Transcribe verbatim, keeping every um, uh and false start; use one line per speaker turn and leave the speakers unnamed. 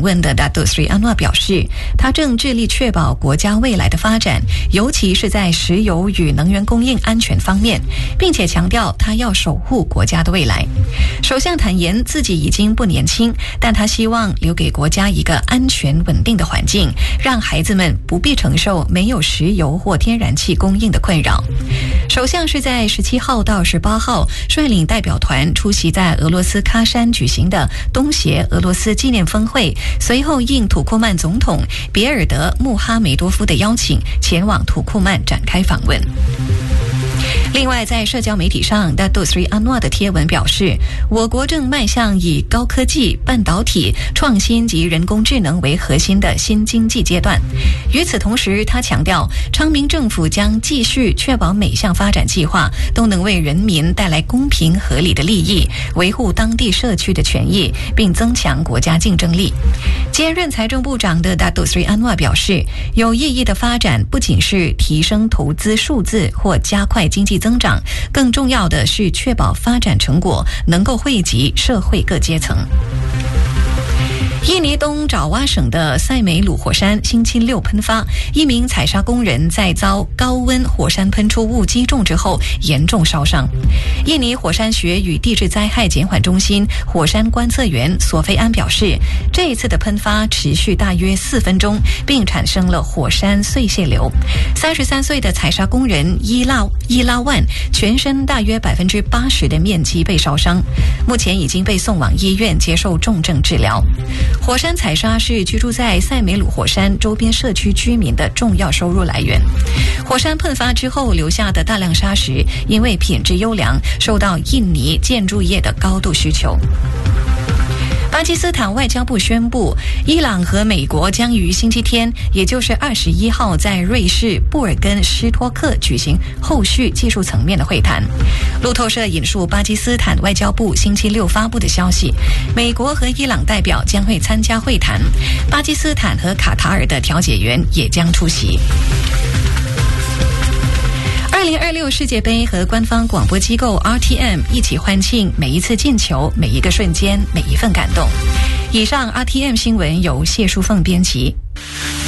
问的 Datuk Seri Anwar 表示，他正致力确保国家未来的发展，尤其是在石油与能源供应安全方面，并且强调他要守护国家的未来。首相坦言自己已经不年轻，但他希望留给国家一个安全稳定的环境，让孩子们不必承受没有石油或天然气供应的困扰。首相是在十七号到十八号率领代表团出席在俄罗斯喀山举行的东协俄罗斯纪念峰会，随后应土库曼总统别尔德穆哈梅多夫的邀请，前往土库曼展开访问。另外，在社交媒体上 Datuk Seri Anwar 的贴文表示，我国正迈向以高科技、半导体、创新及人工智能为核心的新经济阶段。与此同时，他强调，昌明政府将继续确保每项发展计划都能为人民带来公平合理的利益，维护当地社区的权益，并增强国家竞争力。兼任财政部长的 Datuk Seri Anwar 表示，有意义的发展不仅是提升投资数字或加快经济增长，更重要的是确保发展成果能够惠及社会各阶层。印尼东爪哇省的塞梅鲁火山星期六喷发，一名采砂工人在遭高温火山喷出物击中之后严重烧伤。印尼火山学与地质灾害减缓中心火山观测员索菲安表示，这一次的喷发持续大约四分钟，并产生了火山碎屑流。三十三岁的采砂工人伊拉伊拉万全身大约百分之八十的面积被烧伤，目前已经被送往医院接受重症治疗。火山采砂是居住在塞梅鲁火山周边社区居民的重要收入来源。火山喷发之后留下的大量砂石，因为品质优良，受到印尼建筑业的高度需求。巴基斯坦外交部宣布，伊朗和美国将于星期天，也就是二十一号，在瑞士布尔根施托克举行后续技术层面的会谈。路透社引述巴基斯坦外交部星期六发布的消息，美国和伊朗代表将会参加会谈，巴基斯坦和卡塔尔的调解员也将出席。二零二六世界杯和官方广播机构 R T M 一起欢庆每一次进球、每一个瞬间、每一份感动。以上 R T M 新闻由谢淑凤编辑。